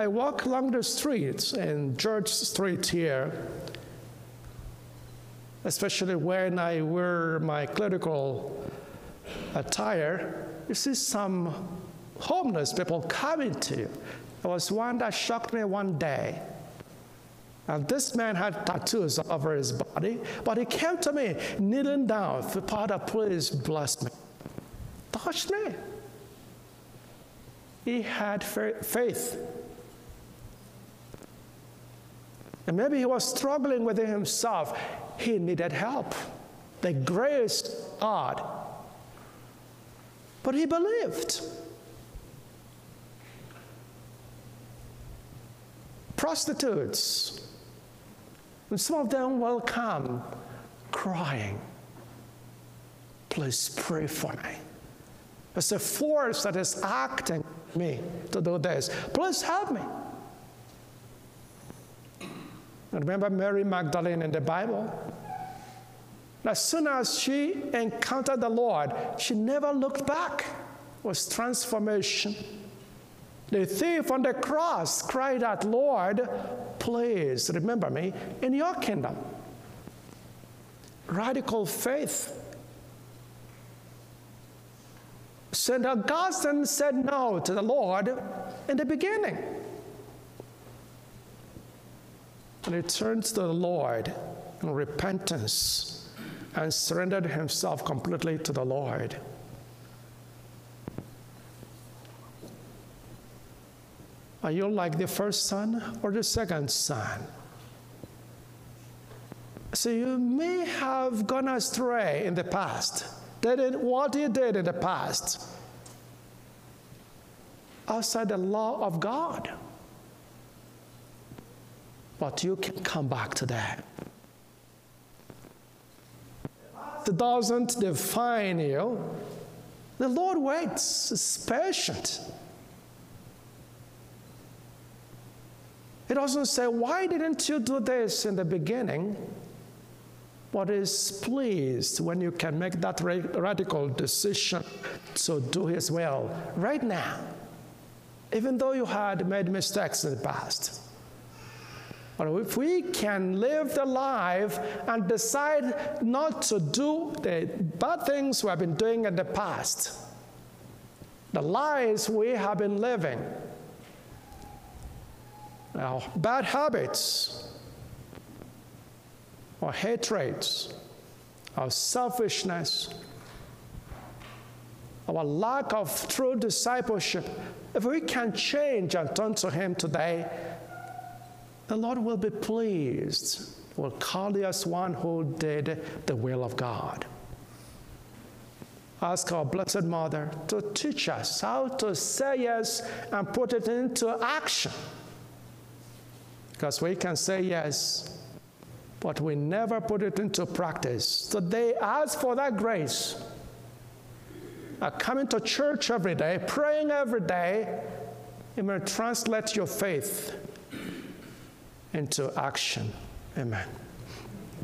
I walk along the streets in George Street here, especially when I wear my clerical attire, you see some homeless people coming to you. There was one that shocked me one day. And this man had tattoos all over his body, but he came to me kneeling down. Father, please bless me. Touched me. He had faith. And maybe he was struggling within himself. He needed help. The grace of God. But he believed. Prostitutes. And some of them will come crying, please pray for me. There's a force that is acting me to do this. Please help me. Remember Mary Magdalene in the Bible? As soon as she encountered the Lord, she never looked back. It was transformation. The thief on the cross cried out, Lord, please remember me in your kingdom. Radical faith. St. Augustine said no to the Lord in the beginning. And he turned to the Lord in repentance and surrendered himself completely to the Lord. Are you like the first son or the second son? So you may have gone astray in the past. What you did in the past outside the law of God. But you can come back to that. It doesn't define you. The Lord waits, is patient. He doesn't say, why didn't you do this in the beginning? But is pleased when you can make that radical decision to do his will right now, even though you had made mistakes in the past. But if we can live the life and decide not to do the bad things we have been doing in the past, the lies we have been living, our bad habits, our hatreds, our selfishness, our lack of true discipleship, if we can change and turn to him today, the Lord will be pleased, will call you as one who did the will of God. Ask our Blessed Mother to teach us how to say yes and put it into action. Because we can say yes, but we never put it into practice. So they ask for that grace. Coming to church every day, praying every day, you may translate your faith into action. Amen.